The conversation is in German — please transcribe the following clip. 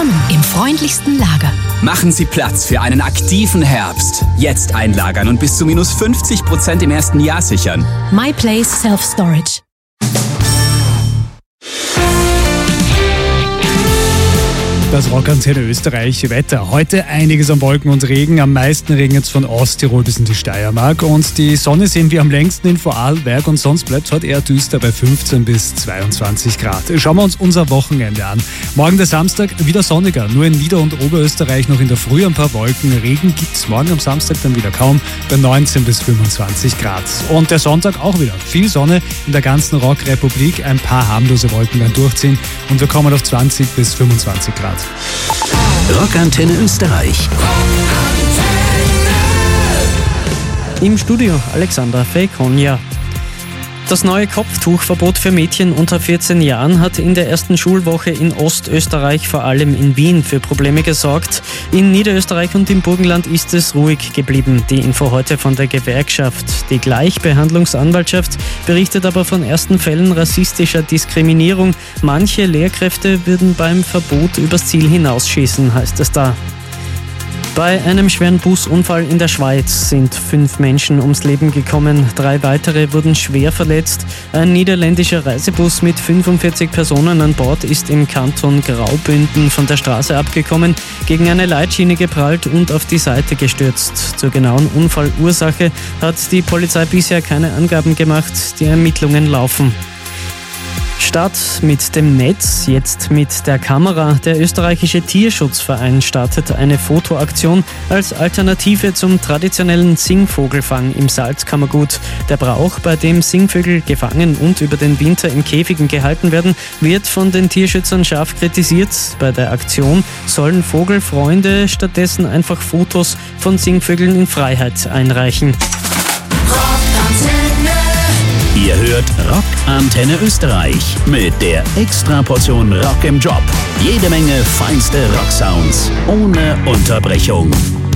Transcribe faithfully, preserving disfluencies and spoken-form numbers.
Willkommen im freundlichsten Lager. Machen Sie Platz für einen aktiven Herbst. Jetzt einlagern und bis zu minus fünfzig Prozent im ersten Jahr sichern. My Place Self Storage. Das Rockantenne Österreich Wetter. Heute einiges an Wolken und Regen. Am meisten regnet es von Osttirol bis in die Steiermark. Und die Sonne sehen wir am längsten in Vorarlberg. Und sonst bleibt es heute eher düster bei fünfzehn bis zweiundzwanzig Grad. Schauen wir uns unser Wochenende an. Morgen der Samstag wieder sonniger. Nur in Nieder- und Oberösterreich noch in der Früh ein paar Wolken. Regen gibt es morgen am Samstag dann wieder kaum bei neunzehn bis fünfundzwanzig Grad. Und der Sonntag auch wieder. Viel Sonne in der ganzen Rockrepublik. Ein paar harmlose Wolken werden durchziehen. Und wir kommen auf zwanzig bis fünfundzwanzig Grad. Rockantenne Österreich. Im Studio Alexandra Fekonja. Das neue Kopftuchverbot für Mädchen unter vierzehn Jahren hat in der ersten Schulwoche in Ostösterreich, vor allem in Wien, für Probleme gesorgt. In Niederösterreich und im Burgenland ist es ruhig geblieben. Die Info heute von der Gewerkschaft. Die Gleichbehandlungsanwaltschaft berichtet aber von ersten Fällen rassistischer Diskriminierung. Manche Lehrkräfte würden beim Verbot übers Ziel hinausschießen, heißt es da. Bei einem schweren Busunfall in der Schweiz sind fünf Menschen ums Leben gekommen. Drei weitere wurden schwer verletzt. Ein niederländischer Reisebus mit fünfundvierzig Personen an Bord ist im Kanton Graubünden von der Straße abgekommen, gegen eine Leitschiene geprallt und auf die Seite gestürzt. Zur genauen Unfallursache hat die Polizei bisher keine Angaben gemacht. Die Ermittlungen laufen. Statt mit dem Netz, jetzt mit der Kamera. Der österreichische Tierschutzverein startet eine Fotoaktion als Alternative zum traditionellen Singvogelfang im Salzkammergut. Der Brauch, bei dem Singvögel gefangen und über den Winter in Käfigen gehalten werden, wird von den Tierschützern scharf kritisiert. Bei der Aktion sollen Vogelfreunde stattdessen einfach Fotos von Singvögeln in Freiheit einreichen. Ihr hört Rockantenne Österreich mit der Extraportion Rock im Job. Jede Menge feinste Rocksounds ohne Unterbrechung.